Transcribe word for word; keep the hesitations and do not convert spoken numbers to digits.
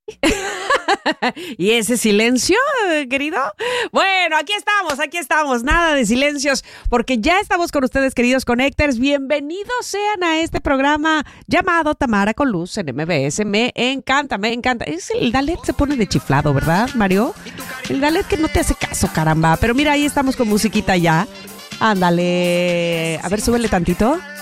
¿Y ese silencio, querido? Bueno, aquí estamos, aquí estamos. Nada de silencios, porque ya estamos con ustedes, queridos Connectors. Bienvenidos sean a este programa llamado Tamara con Luz en M B S. Me encanta, me encanta. Es el Dalet se pone de chiflado, ¿verdad, Mario? El Dalet que no te hace caso, caramba. Pero mira, ahí estamos con musiquita ya. Ándale. A ver, súbele tantito.